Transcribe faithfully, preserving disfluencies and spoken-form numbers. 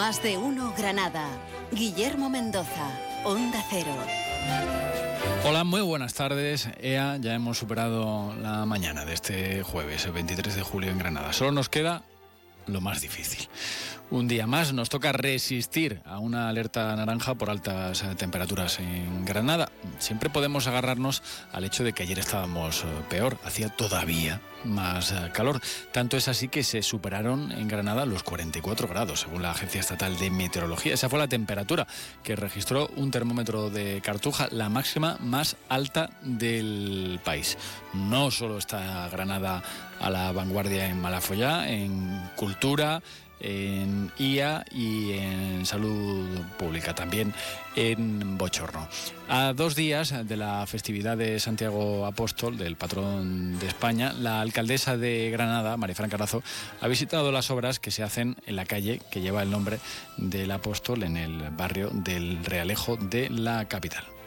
Más de uno Granada. Guillermo Mendoza, Onda Cero. Hola, muy buenas tardes. E A, ya hemos superado la mañana de este jueves, el veintitrés de julio en Granada. Solo nos queda lo más difícil. Un día más nos toca resistir a una alerta naranja por altas temperaturas en Granada. Siempre podemos agarrarnos al hecho de que ayer estábamos peor, hacía todavía más calor. Tanto es así que se superaron en Granada los cuarenta y cuatro grados, según la Agencia Estatal de Meteorología. Esa fue la temperatura que registró un termómetro de Cartuja, la máxima más alta del país. No solo está Granada a la vanguardia en Malafollá, en cultura, en I A y en salud pública, también en bochorno. A dos días de la festividad de Santiago Apóstol, del patrón de España, la alcaldesa de Granada, Marifran Carazo, ha visitado las obras que se hacen en la calle que lleva el nombre del apóstol en el barrio del Realejo de la capital.